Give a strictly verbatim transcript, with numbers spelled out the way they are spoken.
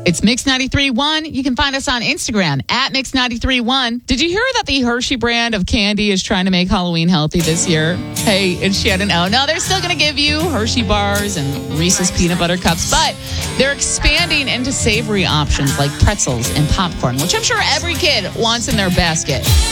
It's Mix ninety-three point one. You can find us on Instagram at Mix ninety-three point one. Did you hear that the Hershey brand of candy is trying to make Halloween healthy this year? Hey, and Shannon, oh, no, they're still going to give you Hershey bars and Reese's peanut butter cups, but they're expanding into savory options like pretzels and popcorn, which I'm sure every kid wants in their basket.